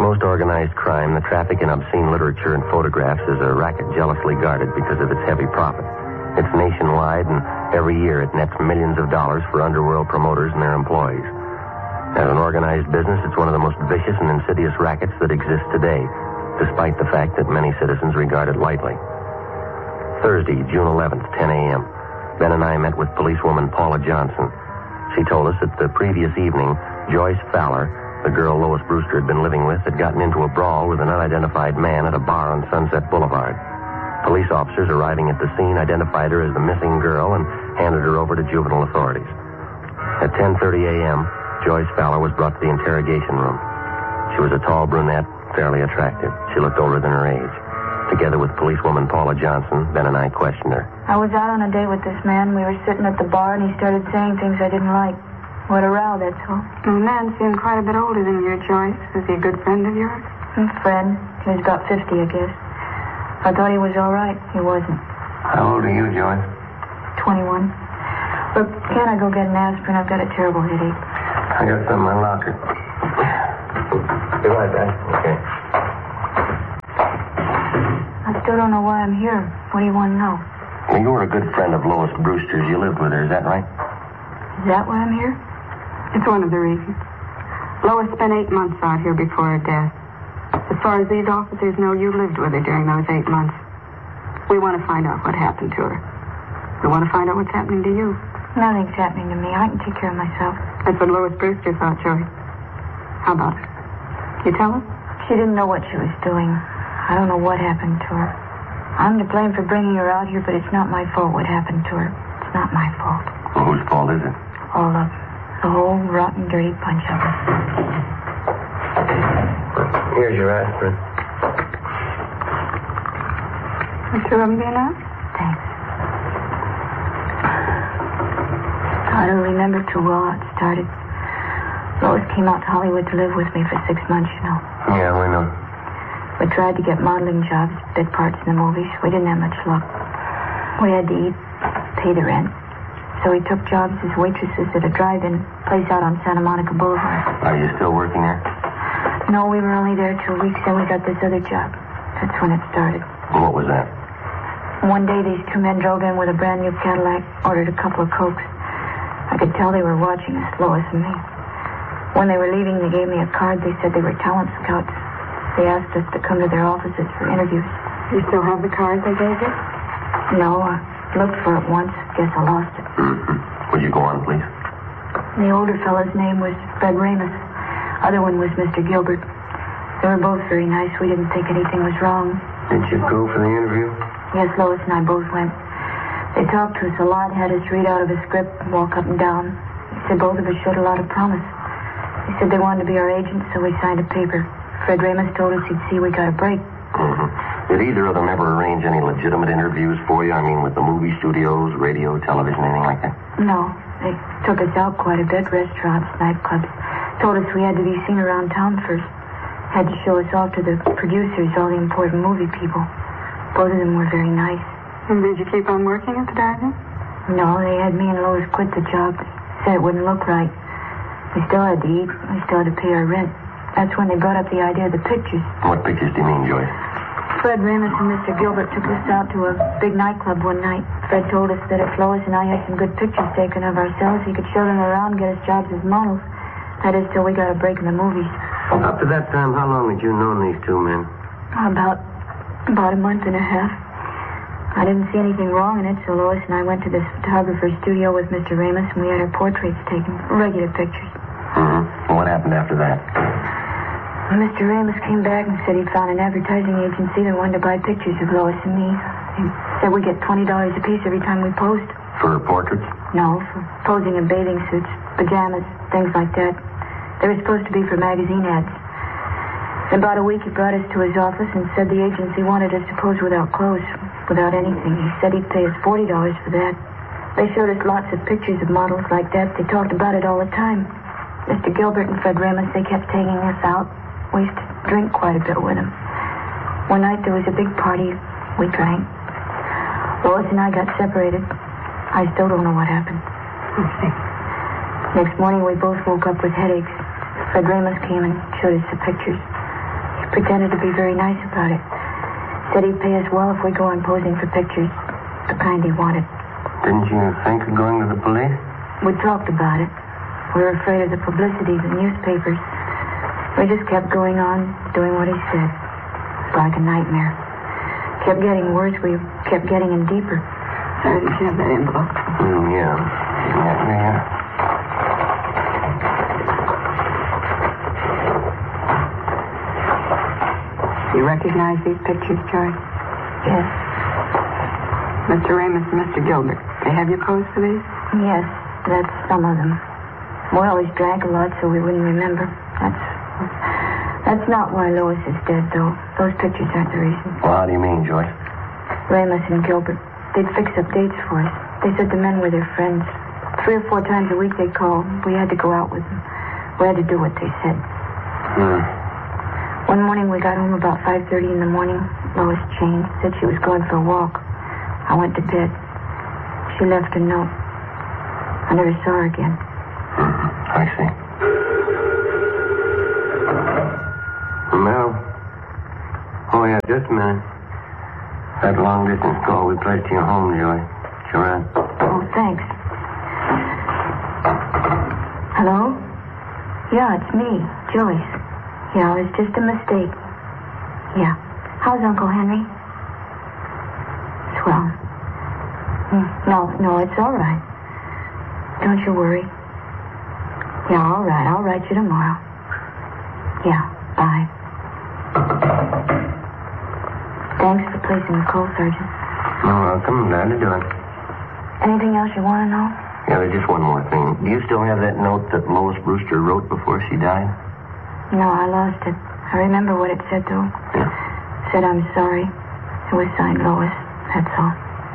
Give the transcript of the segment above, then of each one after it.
most organized crime, the traffic in obscene literature and photographs is a racket jealously guarded because of its heavy profit. It's nationwide, and every year it nets millions of dollars for underworld promoters and their employees. As an organized business, it's one of the most vicious and insidious rackets that exists today, despite the fact that many citizens regard it lightly. Thursday, June 11th, 10 a.m., Ben and I met with policewoman Paula Johnson. She told us that the previous evening, Joyce Fowler, the girl Lois Brewster had been living with, had gotten into a brawl with an unidentified man at a bar on Sunset Boulevard. Police officers arriving at the scene identified her as the missing girl and handed her over to juvenile authorities. At 10:30 a.m., Joyce Fowler was brought to the interrogation room. She was a tall brunette, fairly attractive. She looked older than her age. Together with policewoman Paula Johnson, Ben and I questioned her. I was out on a date with this man. We were sitting at the bar, and he started saying things I didn't like. What a row, that's all. The man seemed quite a bit older than you, Joyce. Was he a good friend of yours? Friend. He was about 50, I guess. I thought he was all right. He wasn't. How old are you, Joyce? 21. Look, can't I go get an aspirin? I've got a terrible headache. I got some in my locker. Be right back. Okay. I still don't know why I'm here. What do you want to know? Well, you were a good friend of Lois Brewster's. You lived with her, is that right? Is that why I'm here? It's one of the reasons. Lois spent 8 months out here before her death. As far as these officers know, you lived with her during those 8 months. We want to find out what happened to her. We want to find out what's happening to you. Nothing's happening to me. I can take care of myself. That's what Lois Brewster thought, Joyce. How about it? You tell us? She didn't know what she was doing. I don't know what happened to her. I'm to blame for bringing her out here, but it's not my fault what happened to her. It's not my fault. Well, whose fault is it? All of them. The whole rotten, dirty bunch of them. Here's your aspirin. The two of them being out? Thanks. I don't remember too well how it started. Lois came out to Hollywood to live with me for 6 months, you know. Yeah, we know. We tried to get modeling jobs, bit parts in the movies. We didn't have much luck. We had to eat, pay the rent. So we took jobs as waitresses at a drive-in place out on Santa Monica Boulevard. Are you still working there? No, we were only there 2 weeks, then we got this other job. That's when it started. What was that? One day, these two men drove in with a brand new Cadillac, ordered a couple of Cokes. I could tell they were watching us, Lois and me. When they were leaving, they gave me a card. They said they were talent scouts. They asked us to come to their offices for interviews. You still have the card they gave you? No, I looked for it once. Guess I lost it. Mm-hmm. Would you go on, please? The older fellow's name was Fred Ramus. Other one was Mr. Gilbert. They were both very nice. We didn't think anything was wrong. Did you go for the interview? Yes, Lois and I both went. They talked to us a lot, had us read out of a script, walk up and down. They said both of us showed a lot of promise. They said they wanted to be our agents, so we signed a paper. Fred Ramus told us he'd see we got a break. Mm-hmm. Did either of them ever arrange any legitimate interviews for you? I mean, with the movie studios, radio, television, anything like that? No. They took us out quite a bit, restaurants, nightclubs. Told us we had to be seen around town first. Had to show us off to the producers, all the important movie people. Both of them were very nice. And did you keep on working at the drive-in? No, they had me and Lois quit the job. Said it wouldn't look right. We still had to eat. We still had to pay our rent. That's when they brought up the idea of the pictures. What pictures do you mean, Joyce? Fred Ramus and Mr. Gilbert took us out to a big nightclub one night. Fred told us that if Lois and I had some good pictures taken of ourselves, he could show them around, get us jobs as models. That is, till we got a break in the movies. Up to that time, how long had you known these two men? About a month and a half. I didn't see anything wrong in it, so Lois and I went to this photographer's studio with Mr. Ramus, and we had our portraits taken, regular pictures. Mm-hmm. What happened after that? Mr. Ramus came back and said he'd found an advertising agency that wanted to buy pictures of Lois and me. He said we get $20 apiece every time we posed. For portraits? No, for posing in bathing suits, pajamas, things like that. They were supposed to be for magazine ads. In about a week, he brought us to his office and said the agency wanted us to pose without clothes, without anything. He said he'd pay us $40 for that. They showed us lots of pictures of models like that. They talked about it all the time. Mr. Gilbert and Fred Ramus, they kept taking us out. We used to drink quite a bit with them. One night there was a big party. We drank. Lois and I got separated. I still don't know what happened. Next morning we both woke up with headaches. Fred Ramus came and showed us the pictures. Pretended to be very nice about it. Said he'd pay us well if we go on posing for pictures. The kind he wanted. Didn't you think of going to the police? We talked about it. We were afraid of the publicity, the newspapers. We just kept going on, doing what he said. It's like a nightmare. Kept getting worse. We kept getting in deeper. Did you have that envelope? Yeah. You recognize these pictures, Joyce? Yes. Mr. Ramus and Mr. Gilbert. They have you posed for these? Yes, that's some of them. We always drank a lot so we wouldn't remember. That's not why Lois is dead, though. Those pictures aren't the reason. Well, how do you mean, Joyce? Ramus and Gilbert. They'd fix up dates for us. They said the men were their friends. 3 or 4 times a week they'd call. We had to go out with them. We had to do what they said. One morning we got home about 5:30 in the morning. Lois changed, said she was going for a walk. I went to bed. She left a note. I never saw her again. I see. Mel? Oh, yeah, just a minute. That long-distance call we placed to your home, Joy. Sure on. Oh, thanks. Hello? Yeah, it's me, Joyce. Yeah, it was just a mistake. Yeah. How's Uncle Henry? Swell. No, it's all right. Don't you worry. Yeah, all right. I'll write you tomorrow. Yeah, bye. Thanks for placing the call, Sergeant. You're welcome. Glad to do it. Anything else you want to know? Yeah, there's just one more thing. Do you still have that note that Lois Brewster wrote before she died? No, I lost it. I remember what it said, though. Yeah. Said I'm sorry. It was signed Lois. That's all.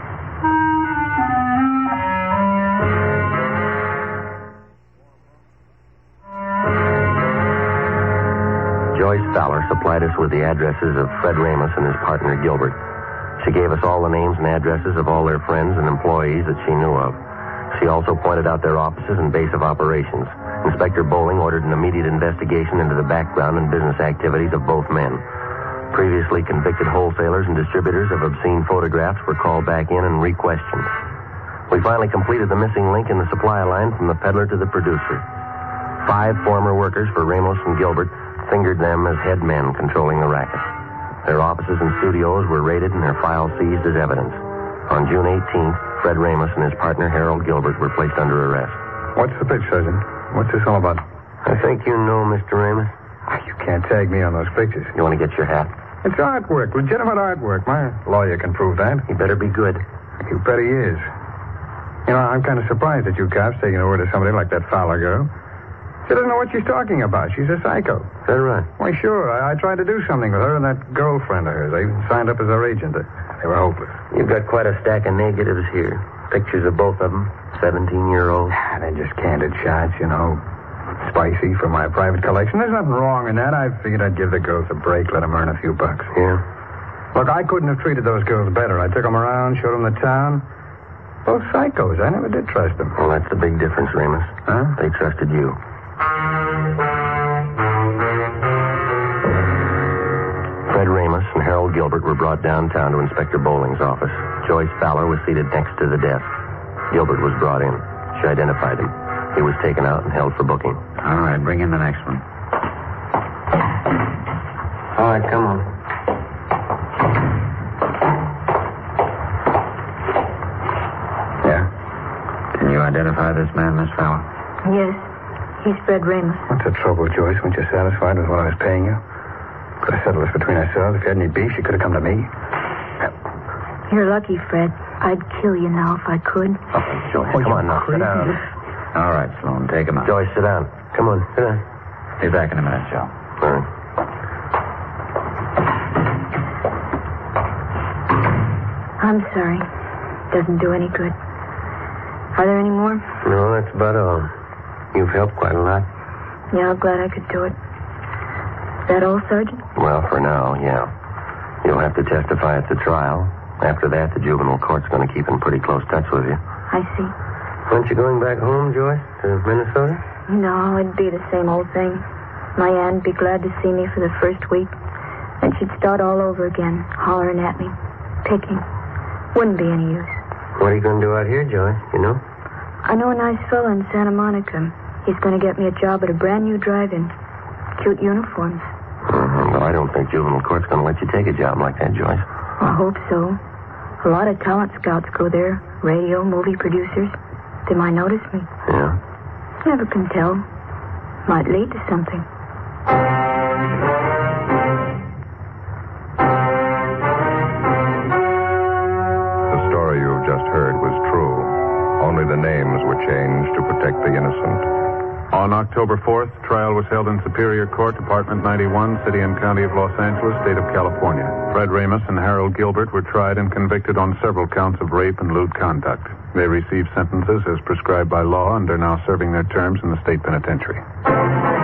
Joyce Fowler supplied us with the addresses of Fred Ramus and his partner Gilbert. She gave us all the names and addresses of all their friends and employees that she knew of. She also pointed out their offices and base of operations. Inspector Bowling ordered an immediate investigation into the background and business activities of both men. Previously convicted wholesalers and distributors of obscene photographs were called back in and re-questioned. We finally completed the missing link in the supply line from the peddler to the producer. 5 former workers for Ramos and Gilbert fingered them as head men controlling the racket. Their offices and studios were raided and their files seized as evidence. On June 18th, Fred Ramus and his partner Harold Gilbert were placed under arrest. What's the pitch, Sergeant? What's this all about? I think you know Mr. Ramus. You can't tag me on those pictures. You want to get your hat? It's artwork, legitimate artwork. My lawyer can prove that. You better be good. You bet he is. You know, I'm kind of surprised at you cops taking the word of somebody like that Fowler girl. She doesn't know what she's talking about. She's a psycho. Is that right? Why, sure. I tried to do something with her and that girlfriend of hers. I even signed up as her agent. They were hopeless. You've got quite a stack of negatives here. Pictures of both of them. 17-year-olds. They're just candid shots, you know. Spicy for my private collection. There's nothing wrong in that. I figured I'd give the girls a break, let them earn a few bucks. Yeah? Look, I couldn't have treated those girls better. I took them around, showed them the town. Both psychos. I never did trust them. Well, that's the big difference, Ramus. Huh? They trusted you. Fred Ramus and Harold Gilbert were brought downtown to Inspector Bowling's office. Joyce Fowler was seated next to the desk. Gilbert was brought in. She identified him. He was taken out and held for booking. All right, bring in the next one. All right, come on. Yeah? Can you identify this man, Miss Fowler? Yes. He's Fred Ramus. What's the trouble, Joyce? Weren't you satisfied with what I was paying you? Could have settled this between ourselves. If you had any beef, you could have come to me. You're lucky, Fred. I'd kill you now if I could. Oh, Joyce, come on now. Sit down. All right, Sloan, take him out. Joyce, sit down. Come on, sit down. Be back in a minute, Joe. All right. I'm sorry. Doesn't do any good. Are there any more? No, that's about all. You've helped quite a lot. Yeah, I'm glad I could do it. Is that all, Sergeant? Well, for now, yeah. You'll have to testify at the trial. After that, the juvenile court's going to keep in pretty close touch with you. I see. Aren't you going back home, Joyce, to Minnesota? No, it'd be the same old thing. My aunt'd be glad to see me for the first week. Then she'd start all over again, hollering at me, picking. Wouldn't be any use. What are you going to do out here, Joyce? You know? I know a nice fella in Santa Monica. He's going to get me a job at a brand new drive-in. Cute uniforms. Well, I don't think juvenile court's going to let you take a job like that, Joyce. I hope so. A lot of talent scouts go there. Radio, movie producers. They might notice me. Yeah? Never can tell. Might lead to something. The story you've just heard was true. Only the names were changed to protect the innocent. On October 4th, trial was held in Superior Court, Department 91, City and County of Los Angeles, State of California. Fred Ramus and Harold Gilbert were tried and convicted on several counts of rape and lewd conduct. They received sentences as prescribed by law and are now serving their terms in the state penitentiary.